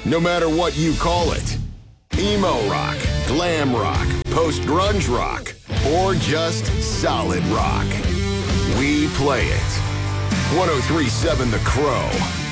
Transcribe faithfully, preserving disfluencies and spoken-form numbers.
No matter what you call it. Emo rock, glam rock, post-grunge rock, or just solid rock. We play it. one oh three point seven The Crow.